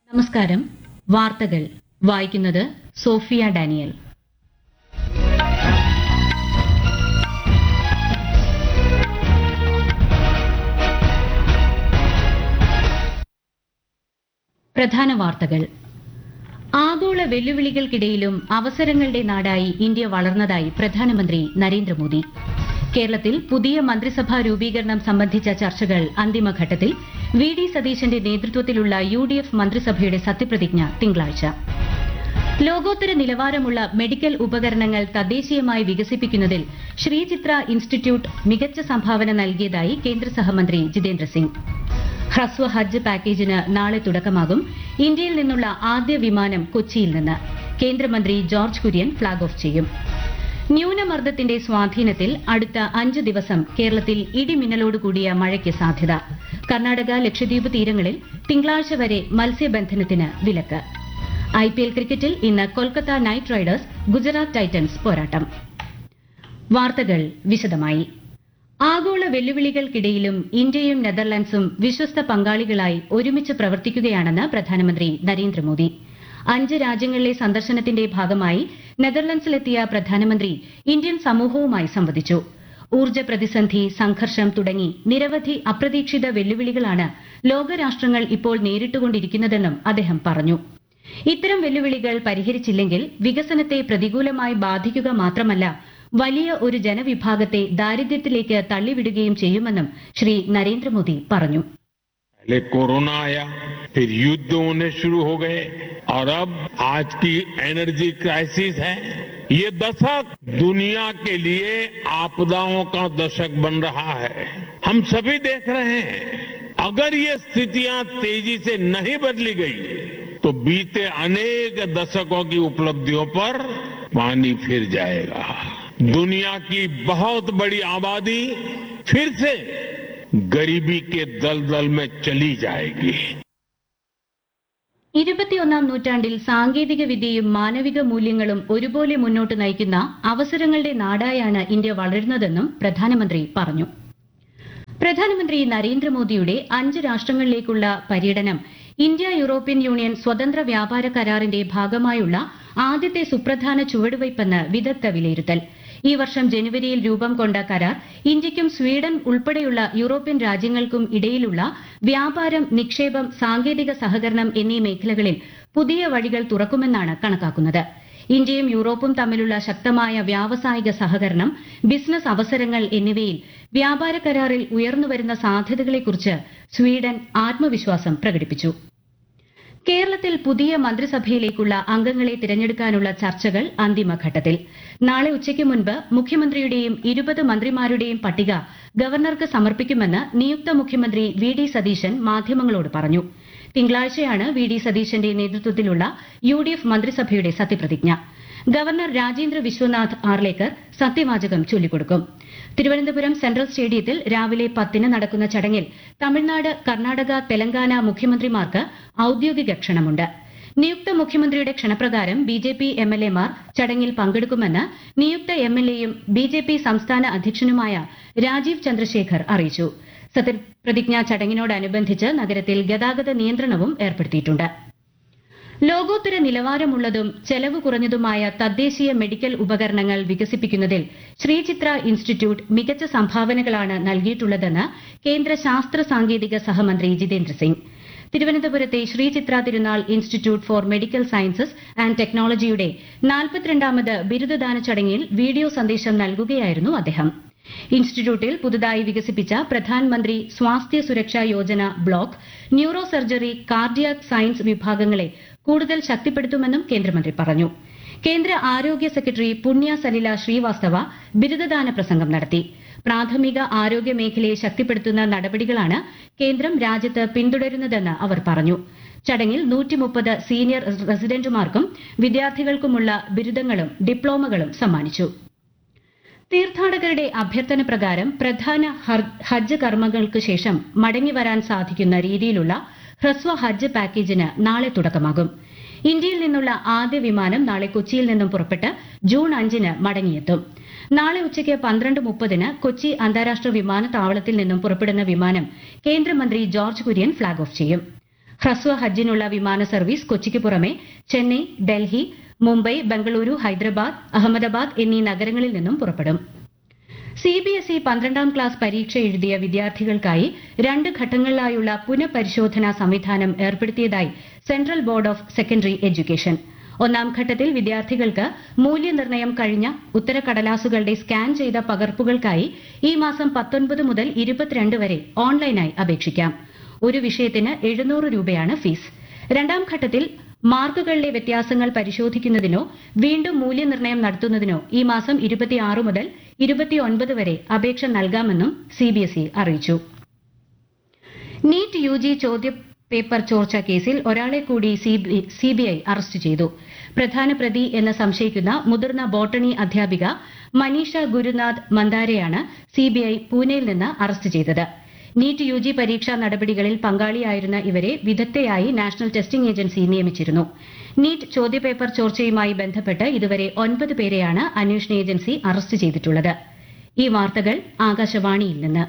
നമസ്കാരം. വാർത്തകൾ വായിക്കുന്നത് സോഫിയ ഡാനിയൽ. പ്രധാന വാർത്തകൾ. ആഗോള വെല്ലുവിളികൾക്കിടയിലും അവസരങ്ങളുടെ നാടായി ഇന്ത്യ വളർന്നതായി പ്രധാനമന്ത്രി നരേന്ദ്രമോദി. കേരളത്തിൽ പുതിയ മന്ത്രിസഭാ രൂപീകരണം സംബന്ധിച്ച ചർച്ചകൾ അന്തിമഘട്ടത്തിൽ. വി ഡി സതീശന്റെ നേതൃത്വത്തിലുള്ള യുഡിഎഫ് മന്ത്രിസഭയുടെ സത്യപ്രതിജ്ഞ തിങ്കളാഴ്ച. ലോകോത്തര നിലവാരമുള്ള മെഡിക്കൽ ഉപകരണങ്ങൾ തദ്ദേശീയമായി വികസിപ്പിക്കുന്നതിൽ ശ്രീചിത്ര ഇൻസ്റ്റിറ്റ്യൂട്ട് മികച്ച സംഭാവന നൽകിയതായി കേന്ദ്ര സഹമന്ത്രി ജിതേന്ദ്ര സിംഗ്. ഹ്രസ്വ ഹജ്ജ് പാക്കേജിന് നാളെ തുടക്കമാകും. ഇന്ത്യയിൽ നിന്നുള്ള ആദ്യ വിമാനം കൊച്ചിയിൽ നിന്ന്. കേന്ദ്രമന്ത്രി ജോർജ് കുര്യൻ ഫ്ളാഗ് ഓഫ് ചെയ്യും. ന്യൂനമർദ്ദത്തിന്റെ സ്വാധീനത്തിൽ അടുത്ത 5 ദിവസം കേരളത്തിൽ ഇടിമിന്നലോടുകൂടിയ മഴയ്ക്ക് സാധ്യത. കർണാടക, ലക്ഷദ്വീപ് തീരങ്ങളിൽ തിങ്കളാഴ്ച വരെ മത്സ്യബന്ധനത്തിന് വിലക്ക്. ഐപിഎൽ ക്രിക്കറ്റിൽ ഇന്ന് Kolkata night Riders Gujarat Titans പോരാട്ടം. വാർത്തകൾ വിശദമായി. ആഗോള വെല്ലുവിളികൾക്കിടയിലും ഇന്ത്യയും നെതർലൻഡ്സും വിശ്വസ്ത പങ്കാളികളായി ഒരുമിച്ച് പ്രവർത്തിക്കുകയാണെന്ന് പ്രധാനമന്ത്രി നരേന്ദ്രമോദി. 5 രാജ്യങ്ങളിലെ സന്ദർശനത്തിന്റെ ഭാഗമായി നെതർലൻഡ്സിലെത്തിയ പ്രധാനമന്ത്രി ഇന്ത്യൻ സമൂഹവുമായി സംവദിച്ചു. ഊർജ്ജ പ്രതിസന്ധി, സംഘർഷം തുടങ്ങി നിരവധി അപ്രതീക്ഷിത വെല്ലുവിളികളാണ് ലോകരാഷ്ട്രങ്ങൾ ഇപ്പോൾ നേരിട്ടുകൊണ്ടിരിക്കുന്നതെന്നും അദ്ദേഹം പറഞ്ഞു. ഇത്തരം വെല്ലുവിളികൾ പരിഹരിച്ചില്ലെങ്കിൽ വികസനത്തെ പ്രതികൂലമായി ബാധിക്കുക മാത്രമല്ല, വലിയ ഒരു ജനവിഭാഗത്തെ ദാരിദ്ര്യത്തിലേക്ക് തള്ളിവിടുകയും ചെയ്യുമെന്നും ശ്രീ നരേന്ദ്രമോദി പറഞ്ഞു. पहले कोरोना आया, फिर युद्ध होने शुरू हो गए और अब आज की एनर्जी क्राइसिस है. ये दशक दुनिया के लिए आपदाओं का दशक बन रहा है. हम सभी देख रहे हैं, अगर ये स्थितियां तेजी से नहीं बदली गई तो बीते अनेक दशकों की उपलब्धियों पर पानी फिर जाएगा. दुनिया की बहुत बड़ी आबादी फिर से गरीबी के दलदल में चली जाएगी. 21ാം നൂറ്റാണ്ടിൽ സാങ്കേതിക വിദ്യയും മാനവിക മൂല്യങ്ങളും ഒരുപോലെ മുന്നോട്ട് നയിക്കുന്ന അവസരങ്ങളുടെ നാടായാണ് ഇന്ത്യ വളരുന്നതെന്നും പ്രധാനമന്ത്രി പറഞ്ഞു. പ്രധാനമന്ത്രി നരേന്ദ്രമോദിയുടെ 5 രാഷ്ട്രങ്ങളിലേക്കുള്ള പര്യടനം ഇന്ത്യ യൂറോപ്യൻ യൂണിയൻ സ്വതന്ത്ര വ്യാപാര കരാറിന്റെ ഭാഗമായുള്ള ആദ്യത്തെ സുപ്രധാന ചുവടുവയ്പ്പെന്ന് വിദഗ്ധ വിലയിരുത്തൽ. ഈ വർഷം ജനുവരിയിൽ രൂപം കൊണ്ട കരാർ ഇന്ത്യയ്ക്കും സ്വീഡൻ ഉൾപ്പെടെയുള്ള യൂറോപ്യൻ രാജ്യങ്ങൾക്കും ഇടയിലുള്ള വ്യാപാരം, നിക്ഷേപം, സാങ്കേതിക സഹകരണം എന്നീ മേഖലകളിൽ പുതിയ വഴികൾ തുറക്കുമെന്നാണ് കണക്കാക്കുന്നത്. ഇന്ത്യയും യൂറോപ്പും തമ്മിലുള്ള ശക്തമായ വ്യാവസായിക സഹകരണം, ബിസിനസ് അവസരങ്ങൾ എന്നിവയിൽ വ്യാപാര കരാറിൽ ഉയർന്നുവരുന്ന സാധ്യതകളെക്കുറിച്ച് സ്വീഡൻ ആത്മവിശ്വാസം പ്രകടിപ്പിച്ചു. കേരളത്തിൽ പുതിയ മന്ത്രിസഭയിലേക്കുള്ള അംഗങ്ങളെ തിരഞ്ഞെടുക്കാനുള്ള ചർച്ചകൾ അന്തിമഘട്ടത്തിൽ. നാളെ ഉച്ചയ്ക്ക് മുൻപ് മുഖ്യമന്ത്രിയുടെയും 20 മന്ത്രിമാരുടെയും പട്ടിക ഗവർണർക്ക് സമർപ്പിക്കുമെന്ന് നിയുക്ത മുഖ്യമന്ത്രി വി ഡി സതീശൻ മാധ്യമങ്ങളോട് പറഞ്ഞു. തിങ്കളാഴ്ചയാണ് വി ഡി സതീശന്റെ നേതൃത്വത്തിലുള്ള യുഡിഎഫ് മന്ത്രിസഭയുടെ സത്യപ്രതിജ്ഞ. ഗവർണർ രാജേന്ദ്ര വിശ്വനാഥ് ആർലേക്കർ സത്യവാചകം ചൊല്ലിക്കൊടുക്കും. തിരുവനന്തപുരം സെൻട്രൽ സ്റ്റേഡിയത്തിൽ രാവിലെ 10 നടക്കുന്ന ചടങ്ങിൽ തമിഴ്നാട്, കർണാടക, തെലങ്കാന മുഖ്യമന്ത്രിമാർക്ക് ഔദ്യോഗിക ക്ഷണമുണ്ട്. നിയുക്ത മുഖ്യമന്ത്രിയുടെ ക്ഷണപ്രകാരം ബിജെപി എംഎൽഎമാർ ചടങ്ങിൽ പങ്കെടുക്കുമെന്ന് നിയുക്ത എംഎൽഎയും ബിജെപി സംസ്ഥാന അധ്യക്ഷനുമായ രാജീവ് ചന്ദ്രശേഖർ അറിയിച്ചു. സത്യപ്രതിജ്ഞാ ചടങ്ങിനോടനുബന്ധിച്ച് നഗരത്തിൽ ഗതാഗത നിയന്ത്രണവും ഏർപ്പെടുത്തിയിട്ടുണ്ട്. ലോകോത്തര നിലവാരമുള്ളതും ചെലവ് കുറഞ്ഞതുമായ തദ്ദേശീയ മെഡിക്കൽ ഉപകരണങ്ങൾ വികസിപ്പിക്കുന്നതിൽ ശ്രീചിത്ര ഇൻസ്റ്റിറ്റ്യൂട്ട് മികച്ച സംഭാവനകളാണ് നൽകിയിട്ടുള്ളതെന്ന് കേന്ദ്ര ശാസ്ത്ര സാങ്കേതിക സഹമന്ത്രി ജിതേന്ദ്ര സിംഗ്. തിരുവനന്തപുരത്തെ ശ്രീചിത്ര തിരുനാൾ institute four medical sciences and ടെക്നോളജിയുടെ 42ാമത് ബിരുദദാന ചടങ്ങിൽ വീഡിയോ സന്ദേശം നൽകുകയായിരുന്നു അദ്ദേഹം. ഇൻസ്റ്റിറ്റ്യൂട്ടിൽ പുതുതായി വികസിപ്പിച്ച പ്രധാൻമന്ത്രി സ്വാസ്ഥ്യ സുരക്ഷാ Yojana block, neuro surgery, cardiac science വിഭാഗങ്ങളെ കൂടുതൽ ശക്തിപ്പെടുത്തുമെന്നും കേന്ദ്രമന്ത്രി പറഞ്ഞു. കേന്ദ്ര ആരോഗ്യ സെക്രട്ടറി പുണ്യ സലില ശ്രീവാസ്തവ ബിരുദദാന പ്രസംഗം നടത്തി. പ്രാഥമിക ആരോഗ്യ മേഖലയെ ശക്തിപ്പെടുത്തുന്ന നടപടികളാണ് കേന്ദ്രം രാജ്യത്ത് പിന്തുടരുന്നതെന്ന് അവർ പറഞ്ഞു. ചടങ്ങിൽ 130 സീനിയർ റെസിഡന്റുമാർക്കും വിദ്യാർത്ഥികൾക്കുമുള്ള ബിരുദങ്ങളും ഡിപ്ലോമകളും സമ്മാനിച്ചു. തീർത്ഥാടകരുടെ അഭ്യർത്ഥന പ്രകാരം പ്രധാന ഹജ്ജ് കർമ്മങ്ങൾക്ക് ശേഷം മടങ്ങിവരാൻ സാധിക്കുന്ന രീതിയിലുള്ള ഹ്രസ്വ ഹജ്ജ് പാക്കേജിന് നാളെ തുടക്കമാകും. ഇന്ത്യയിൽ നിന്നുള്ള ആദ്യ വിമാനം നാളെ കൊച്ചിയിൽ നിന്നും പുറപ്പെട്ട് ജൂൺ 5 മടങ്ങിയെത്തും. നാളെ ഉച്ചയ്ക്ക് 12:30 കൊച്ചി അന്താരാഷ്ട്ര വിമാനത്താവളത്തിൽ നിന്നും പുറപ്പെടുന്ന വിമാനം കേന്ദ്രമന്ത്രി ജോർജ് കുര്യൻ ഫ്ളാഗ് ഓഫ് ചെയ്യും. ഹ്രസ്വ ഹജ്ജിനുള്ള വിമാന സർവീസ് കൊച്ചിക്ക് പുറമെ ചെന്നൈ, ഡൽഹി, മുംബൈ, ബംഗളൂരു, ഹൈദരാബാദ്, അഹമ്മദാബാദ് എന്നീ നഗരങ്ങളിൽ നിന്നും പുറപ്പെടും. സിബിഎസ്ഇ 12ാം ക്ലാസ് പരീക്ഷ എഴുതിയ വിദ്യാർത്ഥികൾക്കായി 2 ഘട്ടങ്ങളിലായുള്ള പുനഃപരിശോധനാ സംവിധാനം ഏർപ്പെടുത്തിയതായി central board of secondary education. 1ാം ഘട്ടത്തിൽ വിദ്യാർത്ഥികൾക്ക് മൂല്യനിർണ്ണയം കഴിഞ്ഞ ഉത്തരക്കടലാസുകളുടെ സ്കാൻ ചെയ്ത പകർപ്പുകൾക്കായി ഈ മാസം 19 മുതൽ 22 വരെ ഓൺലൈനായി അപേക്ഷിക്കാം. ഒരു വിഷയത്തിന് 700 രൂപയാണ് ഫീസ്. 2ാം ഘട്ടത്തിൽ മാർക്കുകളിലെ വ്യത്യാസങ്ങൾ പരിശോധിക്കുന്നതിനോ വീണ്ടും മൂല്യനിർണ്ണയം നടത്തുന്നതിനോ ഈ മാസം 26 മുതൽ 29 വരെ അപേക്ഷ നൽകാമെന്നും സിബിഎസ്ഇ അറിയിച്ചു. നീറ്റ് യുജി ചോദ്യപേപ്പർ ചോർച്ച കേസിൽ ഒരാളെ കൂടി സിബിഐ അറസ്റ്റ് ചെയ്തു. പ്രധാന പ്രതി എന്ന് സംശയിക്കുന്ന മുതിർന്ന ബോട്ടണി അധ്യാപിക മനീഷ ഗുരുനാഥ് മന്ദാരെയാണ് സിബിഐ പൂനെയിൽ നിന്ന് അറസ്റ്റ് ചെയ്തത്. നീറ്റ് യുജി പരീക്ഷാ നടപടികളിൽ പങ്കാളിയായിരുന്ന ഇവരെ വിദഗ്ധയായി നാഷണൽ ടെസ്റ്റിംഗ് ഏജൻസി നിയമിച്ചിരുന്നു. നീറ്റ് ചോദ്യപേപ്പർ ചോർച്ചയുമായി ബന്ധപ്പെട്ട് ഇതുവരെ 9 പേരെയാണ് അന്വേഷണ ഏജൻസി അറസ്റ്റ് ചെയ്തിട്ടുള്ളത്. ഈ വാർത്തകൾ ആകാശവാണിയിൽ നിന്ന്.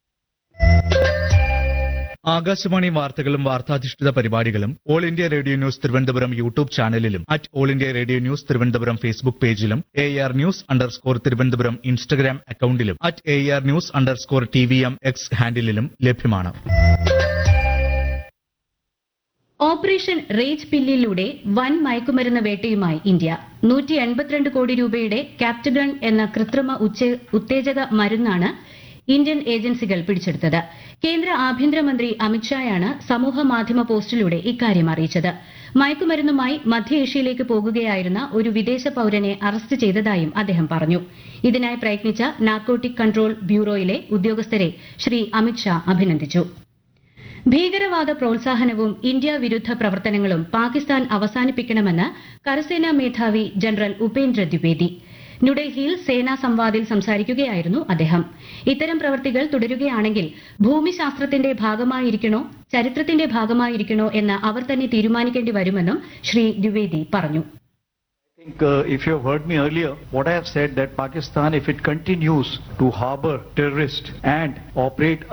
ആകാശവാണി വാർത്തകളും വാർത്താധിഷ്ഠിത പരിപാടികളും all India radio news Thiruvananthapuram YouTube ചാനലിലും all India radio news Thiruvananthapuram Facebook പേജിലും AR News_ തിരുവനന്തപുരം ഇൻസ്റ്റഗ്രാം അക്കൌണ്ടിലും AR News_TVM X ഹാൻഡിലും ലഭ്യമാണ്. ഓപ്പറേഷൻ റേജ് പില്ലിലൂടെ വൻ മയക്കുമരുന്ന് വേട്ടയുമായി ഇന്ത്യ. 182 കോടി രൂപയുടെ ക്യാപ്റ്റഗൺ എന്ന കൃത്രിമ ഉത്തേജക മരുന്നാണ് ഇന്ത്യൻ ഏജൻസികൾ പിടിച്ചെടുത്തത്. കേന്ദ്ര ആഭ്യന്തരമന്ത്രി അമിത്ഷായാണ് സമൂഹമാധ്യമ പോസ്റ്റിലൂടെ ഇക്കാര്യം അറിയിച്ചത്. മയക്കുമരുന്നുമായി മധ്യേഷ്യയിലേക്ക് പോകുകയായിരുന്ന ഒരു വിദേശ പൌരനെ അറസ്റ്റ് ചെയ്തതായും അദ്ദേഹം പറഞ്ഞു. ഇതിനായി പ്രയത്നിച്ച നാർക്കോട്ടിക് കൺട്രോൾ ബ്യൂറോയിലെ ഉദ്യോഗസ്ഥരെ ശ്രീ അമിത്ഷാ അഭിനന്ദിച്ചു. ഭീകരവാദ പ്രോത്സാഹനവും ഇന്ത്യ വിരുദ്ധ പ്രവർത്തനങ്ങളും പാകിസ്ഥാൻ അവസാനിപ്പിക്കണമെന്ന് കരസേനാ മേധാവി ജനറൽ ഉപേന്ദ്ര ദ്വിവേദി. ന്യൂഡൽഹിയിൽ സേനാ സംവാദിൽ സംസാരിക്കുകയായിരുന്നു അദ്ദേഹം. ഇത്തരം പ്രവൃത്തികൾ തുടരുകയാണെങ്കിൽ ഭൂമിശാസ്ത്രത്തിന്റെ ഭാഗമായിരിക്കണോ ചരിത്രത്തിന്റെ ഭാഗമായിരിക്കണോ എന്ന് അവർ തന്നെ തീരുമാനിക്കേണ്ടി വരുമെന്നും ശ്രീ ദ്വിവേദി പറഞ്ഞു. I think if you have heard me earlier, what I have said that Pakistan, if it continues to harbor terrorists and operate